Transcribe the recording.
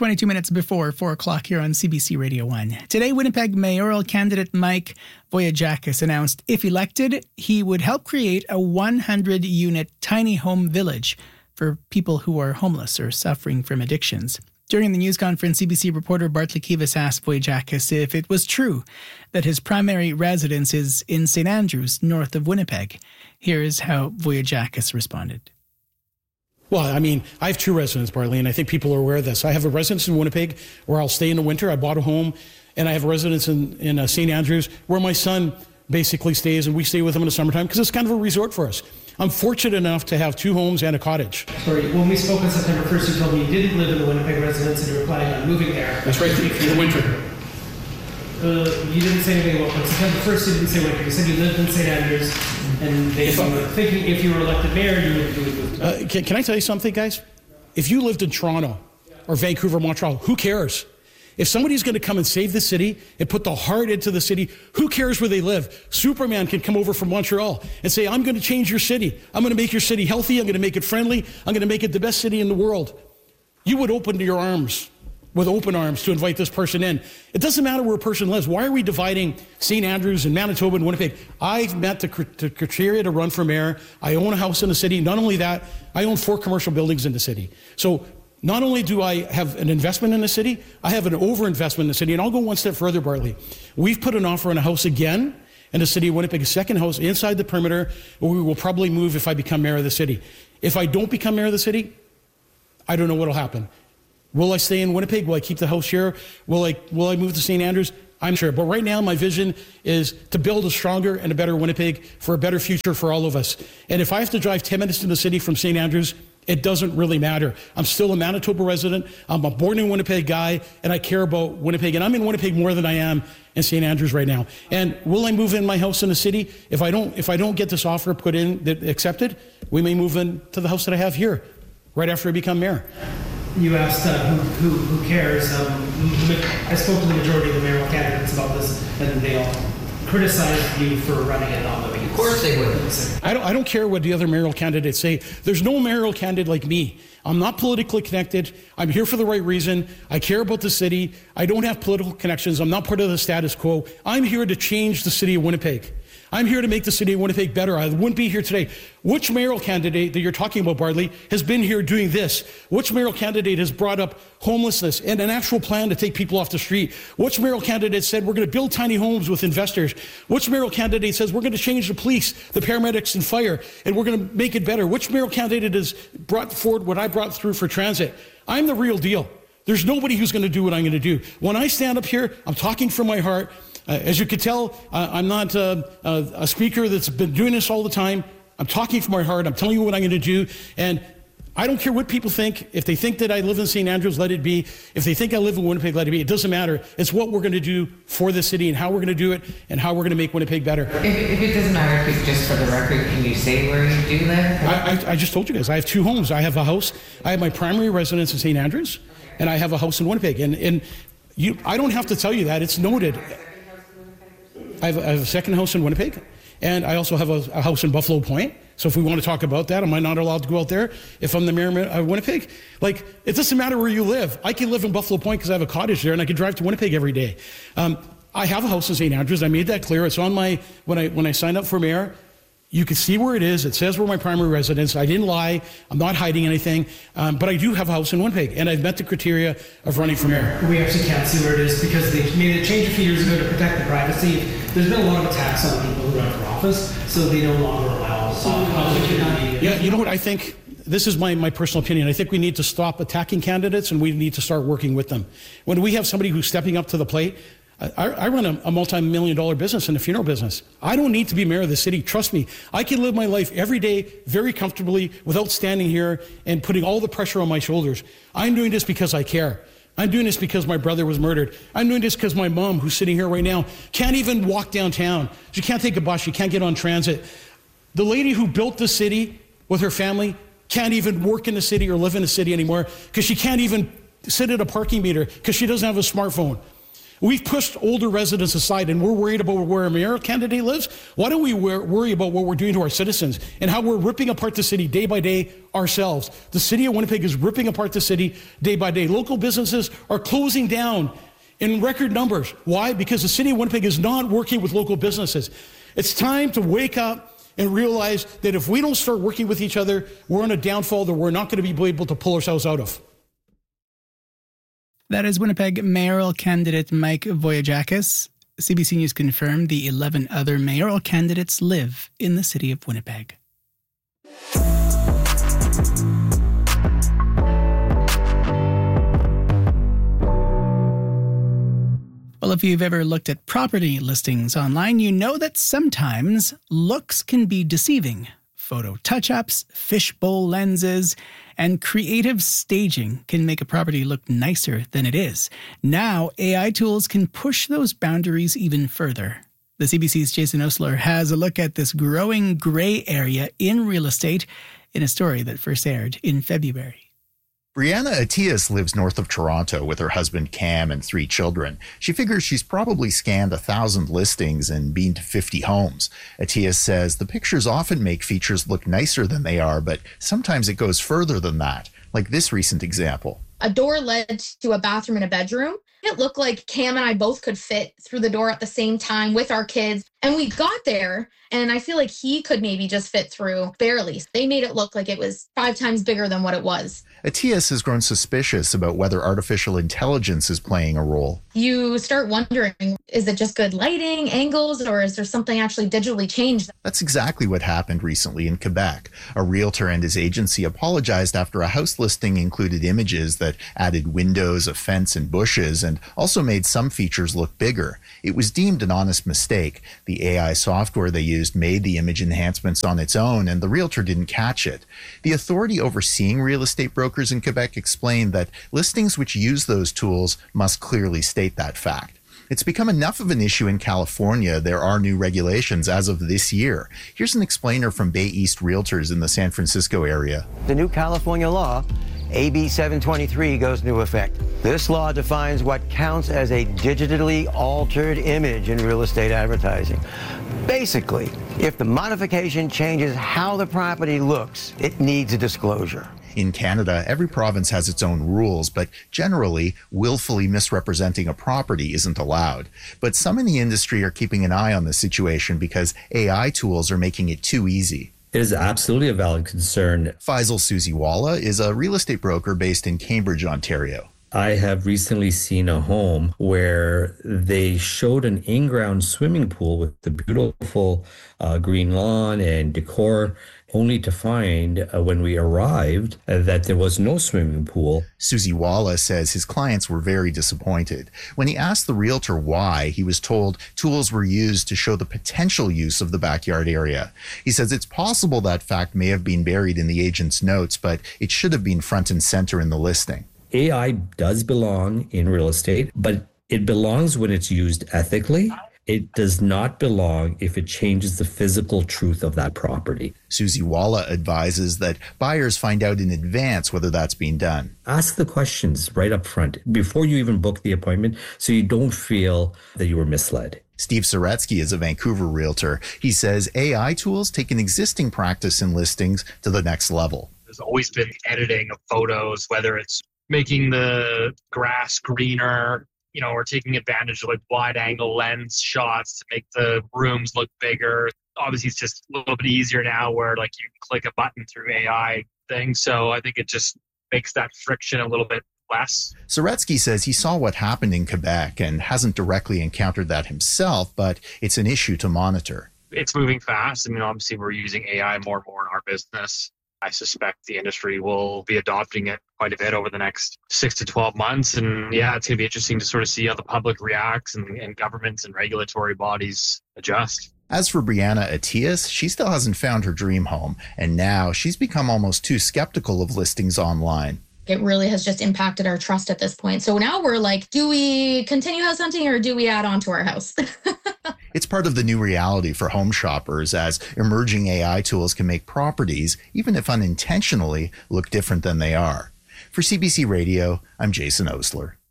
22 minutes before 4 o'clock here on CBC Radio 1. Today, Winnipeg mayoral candidate Mike Voyagakis announced if elected, he would help create a 100-unit tiny home village for people who are homeless or suffering from addictions. During the news conference, CBC reporter Bartley Kivas asked Voyagakis if it was true that his primary residence is in St. Andrews, north of Winnipeg. Here is how Voyagakis responded. Well, I mean, I have two residences, Bartley, and I think people are aware of this. I have a residence in Winnipeg where I'll stay in the winter. I bought a home, and I have a residence in St. Andrews where my son basically stays, and we stay with him in the summertime because it's kind of a resort for us. I'm fortunate enough to have two homes and a cottage. Sorry, when we spoke on September 1st, you told me you didn't live in the Winnipeg residence and you were planning on moving there. That's right, in the winter. You didn't say anything about September 1st, you didn't say winter. You said you lived in St. Andrews, and they were thinking if you were elected mayor, you would move to Can I tell you something, guys? If you lived in Toronto or Vancouver, Montreal, who cares? If somebody's going to come and save the city and put the heart into the city, who cares where they live? Superman can come over from Montreal and say, I'm going to change your city. I'm going to make your city healthy. I'm going to make it friendly. I'm going to make it the best city in the world. You would open your arms with open arms to invite this person in. It doesn't matter where a person lives. Why are we dividing St. Andrews and Manitoba and Winnipeg? I've met the criteria to run for mayor. I own a house in the city. Not only that, I own 4 commercial buildings in the city. So not only do I have an investment in the city, I have an overinvestment in the city. And I'll go one step further, Bartley. We've put an offer on a house again in the city of Winnipeg, a second house inside the perimeter, where we will probably move if I become mayor of the city. If I don't become mayor of the city, I don't know what will happen. Will I stay in Winnipeg? Will I keep the house here? Will I move to St. Andrews? I'm sure. But right now, my vision is to build a stronger and a better Winnipeg for a better future for all of us. And if I have to drive 10 minutes to the city from St. Andrews, it doesn't really matter. I'm still a Manitoba resident. I'm a born in Winnipeg guy, and I care about Winnipeg. And I'm in Winnipeg more than I am in St. Andrews right now. And will I move in my house in the city? If I don't get this offer put in, accepted, we may move in to the house that I have here right after I become mayor. You asked who cares. I spoke to the majority of the mayoral candidates about this, and they all criticized you for running and not living. Of course they would. I don't care what the other mayoral candidates say. There's no mayoral candidate like me. I'm not politically connected. I'm here for the right reason. I care about the city. I don't have political connections. I'm not part of the status quo. I'm here to change the city of Winnipeg. I'm here to make the city of Winnipeg better. I wouldn't be here today. Which mayoral candidate that you're talking about, Bartley, has been here doing this? Which mayoral candidate has brought up homelessness and an actual plan to take people off the street? Which mayoral candidate said we're going to build tiny homes with investors? Which mayoral candidate says we're going to change the police, the paramedics, and fire, and we're going to make it better? Which mayoral candidate has brought forward what I brought through for transit? I'm the real deal. There's nobody who's going to do what I'm going to do. When I stand up here, I'm talking from my heart. As you can tell, I'm not a speaker that's been doing this all the time. I'm talking from my heart. I'm telling you what I'm going to do. And I don't care what people think. If they think that I live in St. Andrews, let it be. If they think I live in Winnipeg, let it be. It doesn't matter. It's what we're going to do for the city and how we're going to do it and how we're going to make Winnipeg better. If it doesn't matter, just for the record, can you say where you do live? I just told you guys. I have 2 homes. I have a house. I have my primary residence in St. Andrews, and I have a house in Winnipeg. And I don't have to tell you that. It's noted. I have a second house in Winnipeg, and I also have a house in Buffalo Point. So if we want to talk about that, am I not allowed to go out there if I'm the mayor of Winnipeg? Like, it doesn't matter where you live. I can live in Buffalo Point because I have a cottage there, and I can drive to Winnipeg every day. I have a house in St. Andrews. I made that clear. It's on my, when I signed up for mayor, you can see where it is. It says where my primary residence. I didn't lie. I'm not hiding anything. But I do have a house in Winnipeg, and I've met the criteria of running for mayor. We actually can't see where it is because they made a change a few years ago to protect the privacy. There's been a lot of attacks on people who run for office, so they no longer allow public media. Yeah, you know what I think? This is my personal opinion. I think we need to stop attacking candidates, and we need to start working with them. When we have somebody who's stepping up to the plate, I run a multi-million-dollar business in the funeral business. I don't need to be mayor of the city. Trust me. I can live my life every day very comfortably without standing here and putting all the pressure on my shoulders. I'm doing this because I care. I'm doing this because my brother was murdered. I'm doing this because my mom, who's sitting here right now, can't even walk downtown. She can't take a bus. She can't get on transit. The lady who built the city with her family can't even work in the city or live in the city anymore because she can't even sit at a parking meter because she doesn't have a smartphone. We've pushed older residents aside and we're worried about where a mayoral candidate lives. Why don't we worry about what we're doing to our citizens and how we're ripping apart the city day by day ourselves? The city of Winnipeg is ripping apart the city day by day. Local businesses are closing down in record numbers. Why? Because the city of Winnipeg is not working with local businesses. It's time to wake up and realize that if we don't start working with each other, we're on a downfall that we're not going to be able to pull ourselves out of. That is Winnipeg mayoral candidate Mike Voyagakis. CBC News confirmed the 11 other mayoral candidates live in the city of Winnipeg. Well, if you've ever looked at property listings online, you know that sometimes looks can be deceiving. Photo touch-ups, fishbowl lenses, and creative staging can make a property look nicer than it is. Now, AI tools can push those boundaries even further. The CBC's Jason Osler has a look at this growing gray area in real estate in a story that first aired in February. Brianna Atias lives north of Toronto with her husband Cam and 3 children. She figures she's probably scanned 1,000 listings and been to 50 homes. Atias says the pictures often make features look nicer than they are, but sometimes it goes further than that, like this recent example. A door led to a bathroom and a bedroom. It looked like Cam and I both could fit through the door at the same time with our kids. And we got there, and I feel like he could maybe just fit through barely. They made it look like it was 5 times bigger than what it was. Atias has grown suspicious about whether artificial intelligence is playing a role. You start wondering, is it just good lighting, angles, or is there something actually digitally changed? That's exactly what happened recently in Quebec. A realtor and his agency apologized after a house listing included images that added windows, a fence, and bushes, and also made some features look bigger. It was deemed an honest mistake. The AI software they used made the image enhancements on its own, and the realtor didn't catch it. The authority overseeing real estate brokers in Quebec explained that listings which use those tools must clearly state that fact. It's become enough of an issue in California. There are new regulations as of this year. Here's an explainer from Bay East Realtors in the San Francisco area. The new California law, AB 723, goes into effect. This law defines what counts as a digitally altered image in real estate advertising. Basically, if the modification changes how the property looks, it needs a disclosure. In Canada, every province has its own rules, but generally, willfully misrepresenting a property isn't allowed. But some in the industry are keeping an eye on the situation because AI tools are making it too easy. It is absolutely a valid concern. Faisal Suziwala is a real estate broker based in Cambridge, Ontario. I have recently seen a home where they showed an in-ground swimming pool with the beautiful green lawn and decor, only to find when we arrived that there was no swimming pool. Suziwala says his clients were very disappointed. When he asked the realtor why, he was told tools were used to show the potential use of the backyard area. He says it's possible that fact may have been buried in the agent's notes, but it should have been front and center in the listing. AI does belong in real estate, but it belongs when it's used ethically. It does not belong if it changes the physical truth of that property. Suziwala advises that buyers find out in advance whether that's being done. Ask the questions right up front before you even book the appointment so you don't feel that you were misled. Steve Soretsky is a Vancouver realtor. He says AI tools take an existing practice in listings to the next level. There's always been editing of photos, whether it's making the grass greener, or taking advantage of like wide angle lens shots to make the rooms look bigger. Obviously, it's just a little bit easier now where like you can click a button through AI thing. So I think it just makes that friction a little bit less. Soretsky says he saw what happened in Quebec and hasn't directly encountered that himself, but it's an issue to monitor. It's moving fast. Obviously, we're using AI more and more in our business. I suspect the industry will be adopting it quite a bit over the next 6 to 12 months. And yeah, it's going to be interesting to sort of see how the public reacts and governments and regulatory bodies adjust. As for Brianna Atias, she still hasn't found her dream home. And now she's become almost too skeptical of listings online. It really has just impacted our trust at this point. So now we're like, do we continue house hunting or do we add on to our house? It's part of the new reality for home shoppers as emerging AI tools can make properties, even if unintentionally, look different than they are. For CBC Radio, I'm Jason Osler.